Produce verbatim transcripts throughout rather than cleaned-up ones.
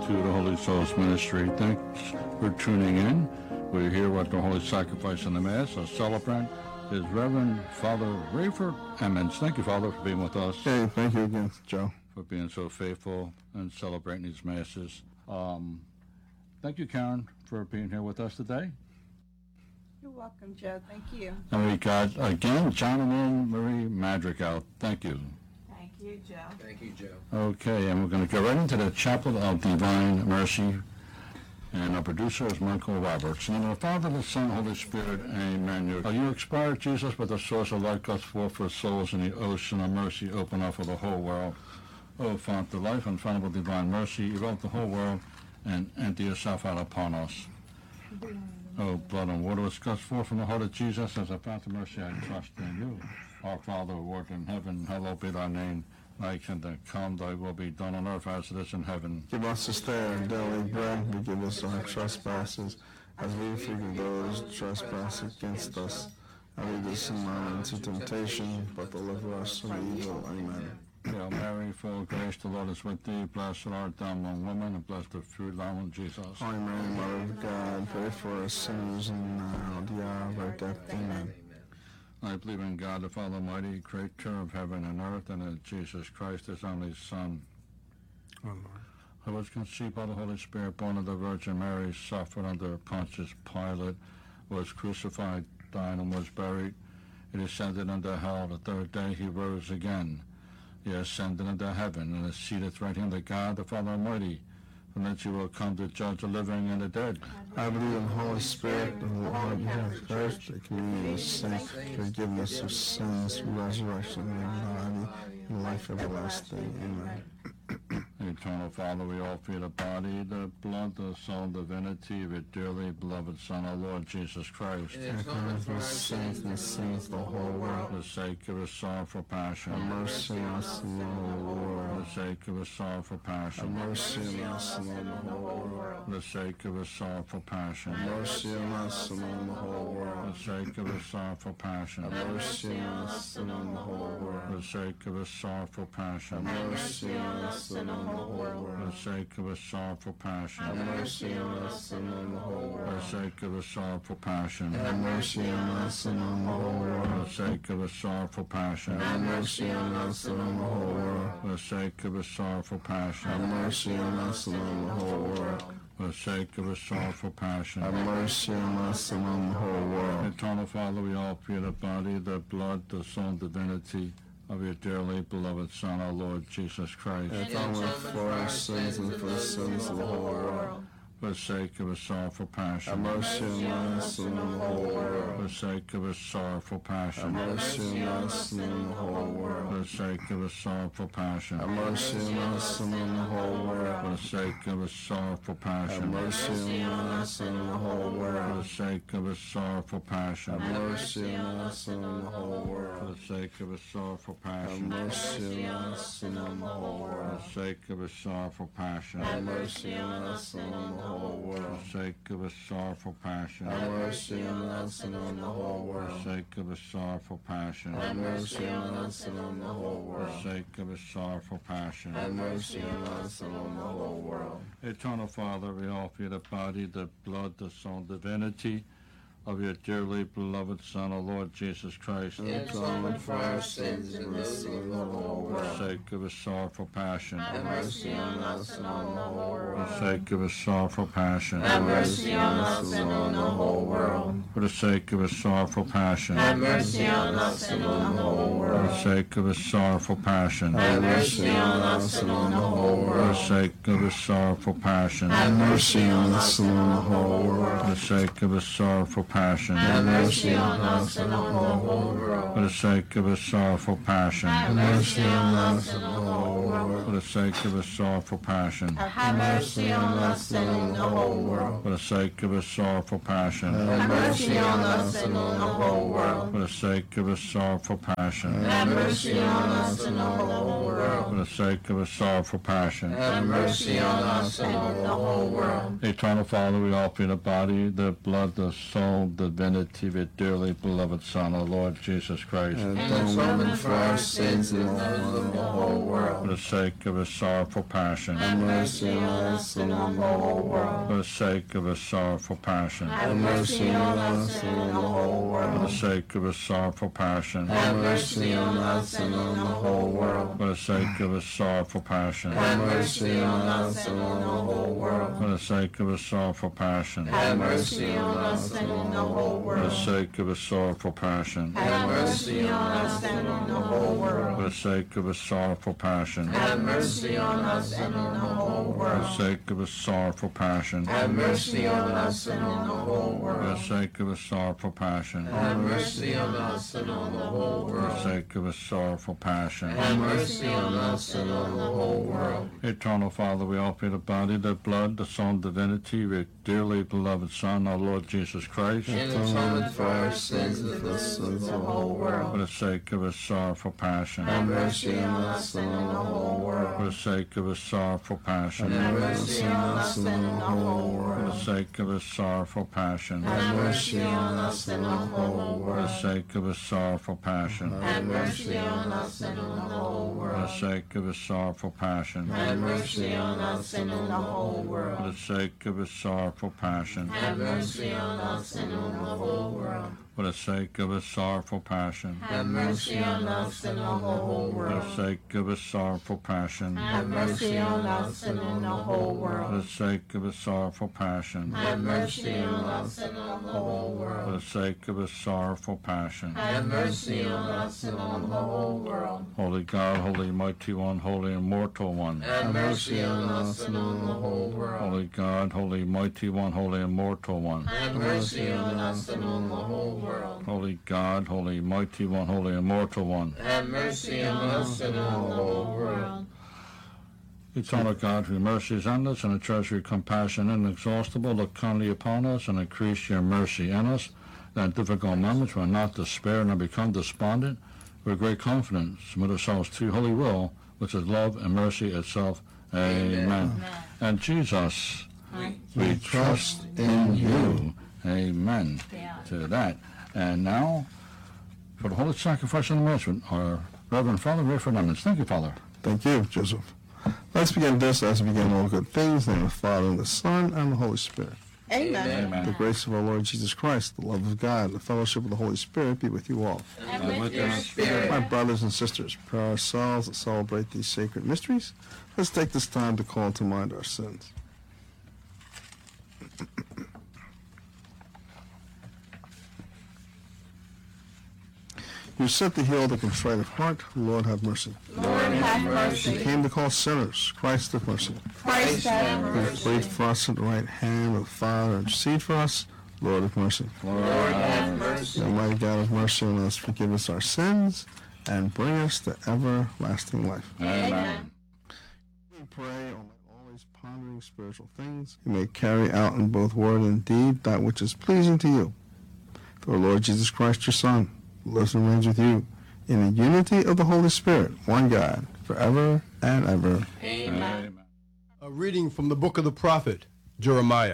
to the Holy Souls Ministry. Thanks for tuning in. We're here with the Holy Sacrifice and the Mass. Our celebrant is Reverend Father Rayford Emmons. Thank you, Father, for being with us. Hey, thank you again, Joe. For being so faithful and celebrating these Masses. Um, thank you, Karen, for being here with us today. You're welcome, Joe. Thank you. And we got, again, John and Ann Marie Madrigal. Thank you. Thank you, Joe. Thank you, Joe. Okay, and we're going to go right into the Chapel of Divine Mercy. And our producer is Michael Roberts. In the name of the Father, the Son, Holy Spirit, amen. You, you expired, Jesus, with the source of life goes forth for souls in the ocean of mercy open up for the whole world. O fount of life, unfountable divine mercy, evoke the whole world and empty yourself out upon us. O blood and water which gush forth from the heart of Jesus, as a fount of mercy I trust in you. Our Father, who art in heaven, hallowed be thy name. Thy kingdom come, thy will be done on earth as it is in heaven. Give us this day our daily bread. Forgive us our trespasses, as we forgive those who trespass against us. And lead us not into temptation, but deliver us from evil. Amen. Hail Mary, full of grace, the Lord is with thee. Blessed art thou among women, and blessed the fruit of thy womb, Jesus. Holy Mary, Mother of God, pray for us sinners, and now at the hour of our death. Amen. I believe in God, the Father Almighty, creator of heaven and earth, and in Jesus Christ, his only Son, Oh, Lord. who was conceived by the Holy Spirit, born of the Virgin Mary, suffered under Pontius Pilate, was crucified, died, and was buried. He descended into hell. The third day he rose again. He ascended into heaven, and is seated at the right hand of God, the Father Almighty. From thence he will come to judge the living and the dead. I believe in the Holy Spirit, the Lord of Christ, the communion of saints, forgiveness of sins, resurrection of the body, and life everlasting. Amen. Eternal Father, we offer you the body, the blood, the soul, and divinity of your dearly beloved Son, our Lord Jesus Christ. And for the saints and sins of the whole world, For the sake of his sorrowful passion. have mercy on us and on the whole For world. the sake of his sorrowful Have passion. mercy on us and on the whole world. For the sake of his sorrowful passion. Have mercy on us and on the whole For world. the sake of his sorrowful passion. Have mercy on us and on the whole For world. the sake of his sorrowful passion. Have mercy on us and on the whole For world. the sake of his sorrowful passion. Have mercy on us and on the whole For the world. sake of his sorrowful passion. Have mercy on us and on the whole For world. the sake of his sorrowful passion. Have mercy on us and on the whole world. For the sake of his sorrowful passion. Have mercy on us and on the whole world. For the sake of his sorrowful passion. Have mercy on us and on the whole world. Eternal Father, we offer you the body, the blood, the soul, and divinity of your dearly beloved Son, our Lord Jesus Christ. Atonement for our sins and for the sins of the whole world. For the sake of his sorrowful Have passion. mercy on us and on the whole For world. the sake of his sorrowful Have passion. mercy on us and on the whole For world. the sake of his sorrowful passion. Have mercy on us and on the whole For world. the sake of his sorrowful Have passion. mercy on us and on the whole For world. the sake of his sorrowful passion. Have mercy on us and on the whole For world. the sake of his sorrowful Have passion. mercy on us and on the whole For world. the sake of his sorrowful passion. Have mercy on us and on the whole For world. the sake of his sorrowful passion. Have mercy on us and on the whole For world. the sake of his sorrowful passion. Have mercy on us and on the whole For the world. sake of his sorrowful passion. Have mercy on us and on the whole world. Eternal Father, we offer you the body, the blood, the soul, and divinity of your dearly beloved Son, our Lord Jesus Christ. And atonement for our sins and the sins of the whole For the world. sake of his sorrowful passion. Have mercy on us and on the whole For world. the sake of his sorrowful passion. Have mercy on us and on the whole world. For the sake of his sorrowful passion. Have mercy on us and on the whole For the world. sake of his sorrowful passion. Have mercy on us and on the whole For the world. sake of his sorrowful passion. Have mercy on us and on the whole For world. the sake of his sorrowful passion. Have mercy on us and on the whole world. For the sake of his sorrowful passion. Have mercy on us and on the whole world. For the sake of his sorrowful passion. Have mercy on us and on the whole world. For the sake of his sorrowful passion. Have mercy on us and on the whole world. For the sake of his sorrowful passion. Have mercy on us and on the whole For world. the sake of his sorrowful passion. Have mercy on us and on the whole world. Eternal Father, we offer you the body, the blood, the soul, the divinity of your dearly beloved Son, our Lord Jesus Christ. And atonement for our sins and the whole For world. the sake sake of his sorrowful passion. Have mercy on us and on the whole world. For the sake of his sorrowful passion. Have mercy on us and on the whole For the world. sake of his sorrowful passion. Have mercy on us and on the whole world. For the sake of his sorrowful passion. Have mercy on us and on the whole world. For the sake of his sorrowful passion. Have mercy on us and on the whole For the world. sake of his sorrowful passion. Have mercy on us and on the whole world. For the sake of his sorrowful passion. Have mercy on us and on the whole For the world. sake of his sorrowful passion. Have mercy on us and on the whole For the world. sake of his sorrowful passion. Have mercy on us and on the whole For the world. sake of his sorrowful passion. Have mercy on us and on the whole world. Eternal Father, we offer you the body, the blood, the soul, and divinity of your dearly beloved Son, our Lord Jesus Christ. In atonement for our sins and for the sins of the whole For world. the sake of his sorrowful passion. Have mercy on us and on the whole For world. the sake of his sorrowful passion. Have mercy on us and on the whole For the world. sake of his sorrowful passion. Have mercy on us and on the whole For the world. sake of his sorrowful passion. Have mercy on us and on the whole For the world. sake of his sorrowful passion. Have mercy on us and on the whole For world. the sake of his sorrowful passion. Have mercy on us and on the whole world. For the sake of his sorrowful passion. Have mercy on us and on the whole For the world. sake of his sorrowful passion. Have mercy on us and on the whole For world. the sake of his sorrowful passion. Have mercy on us and on the whole For world. the sake of his sorrowful passion. Have mercy on us and on the whole world. Holy God, holy mighty one, holy immortal one. Have mercy on us and on the whole world. Holy God, holy mighty one, holy immortal one. Have mercy on us and on the whole world. Holy God, holy mighty one, holy immortal one. Have mercy on us and on the whole world. Eternal God, whose mercy is endless and a treasure of compassion inexhaustible, look kindly upon us and increase your mercy in us, that in difficult moments we will not despair nor become despondent. With great confidence, submit ourselves to your holy will, which is love and mercy itself. Amen. Amen. And Jesus, We we trust in you. Amen to that. And now, for the holy sacrifice and the our Reverend Father Rayford Emmons. Thank you, Father. Thank you, Joseph. Let's begin this as we begin all good things. In the name of the Father, and the Son, and the Holy Spirit. Amen. The Amen. grace of our Lord Jesus Christ, the love of God, and the fellowship of the Holy Spirit be with you all. And with your spirit. My brothers and sisters, prepare ourselves to celebrate these sacred mysteries. Let's take this time to call to mind our sins. You sent to heal the contrite of heart. Lord, have mercy. Lord, have You mercy. came to call sinners. Christ, have mercy. Christ, have You mercy. prayed for us at the right hand of the Father. Intercede for us. Lord, have mercy. Lord, have mercy. The Almighty God, have mercy on us. Forgive us our sins and bring us to everlasting life. Amen. We pray on always pondering spiritual things. You may carry out in both word and deed that which is pleasing to you. Through our Lord Jesus Christ, your Son, who lives and reigns with you in the unity of the Holy Spirit, one God, forever and ever. Amen. A reading from the book of the prophet Jeremiah.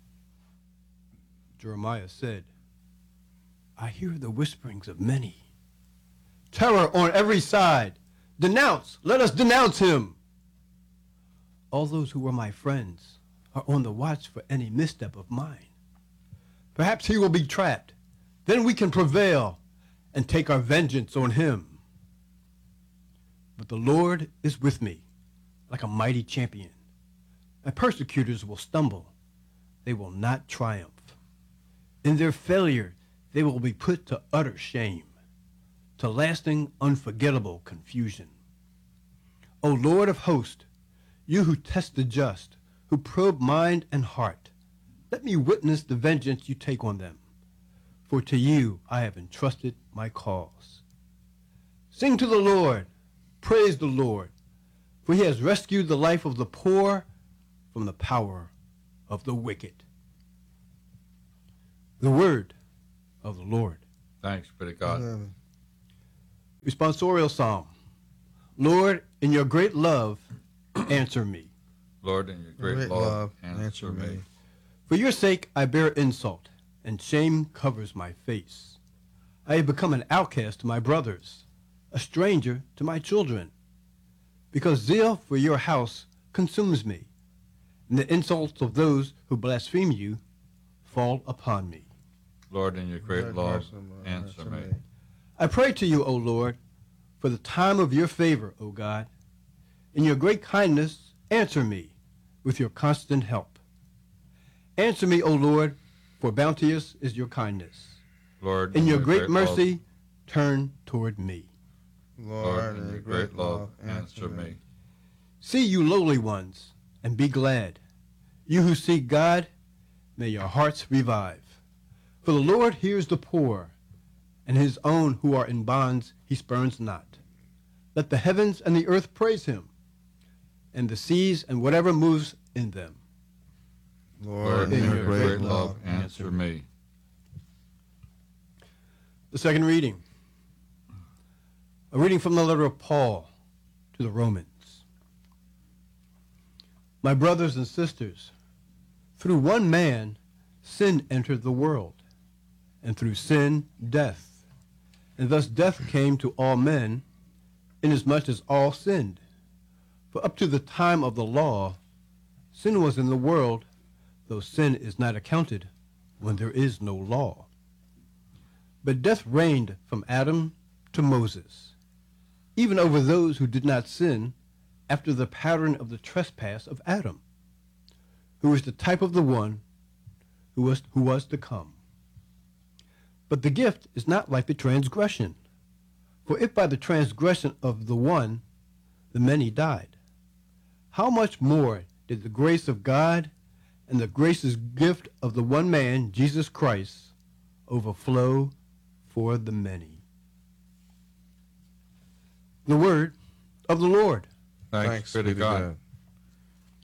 Jeremiah said, I hear the whisperings of many. Terror on every side. Denounce, let us denounce him. All those who were my friends are on the watch for any misstep of mine. Perhaps he will be trapped. Then we can prevail and take our vengeance on him. But the Lord is with me like a mighty champion. My persecutors will stumble. They will not triumph. In their failure, they will be put to utter shame, to lasting, unforgettable confusion. O Lord of hosts, you who test the just, who probe mind and heart, let me witness the vengeance you take on them. For to you I have entrusted my cause. Sing to the Lord, praise the Lord, for he has rescued the life of the poor from the power of the wicked. The word of the Lord. Thanks be to God. Responsorial Psalm. Lord, in your great love, answer me. Lord, in your great, Great love, love, answer, answer me. me. For your sake I bear insult, and shame covers my face. I have become an outcast to my brothers, a stranger to my children. because zeal for your house consumes me, and the insults of those who blaspheme you fall upon me. Lord, in your great Lord, love, mercy, Lord, answer answer me. me. I pray to you, O Lord, for the time of your favor, O God. In your great kindness, answer me with your constant help. Answer me, O Lord, for bounteous is your kindness. Lord, In your great love, mercy, turn toward me. Lord, in your great love, answer me. See, you lowly ones, and be glad. You who seek God, may your hearts revive. For the Lord hears the poor, and his own who are in bonds he spurns not. Let the heavens and the earth praise him, and the seas and whatever moves in them. Lord, in in your your great great love, love, answer me. The second reading. A reading from the letter of Paul to the Romans. My brothers and sisters, through one man sin entered the world, and through sin death. And thus death came to all men, inasmuch as all sinned. For up to the time of the law, sin was in the world, though sin is not accounted when there is no law. But death reigned from Adam to Moses, even over those who did not sin, after the pattern of the trespass of Adam, who is the type of the one who was, who was to come. But the gift is not like the transgression. For if by the transgression of the one the many died, how much more did the grace of God and the gracious gift of the one man, Jesus Christ, overflow for the many? The word of the Lord. Thanks, Thanks be to be to God. God.